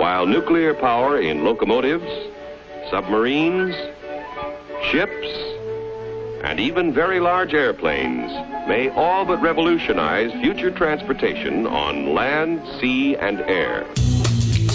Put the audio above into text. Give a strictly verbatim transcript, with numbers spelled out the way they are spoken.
while nuclear power in locomotives, submarines, ships, and even very large airplanes may all but revolutionize future transportation on land, sea, and air.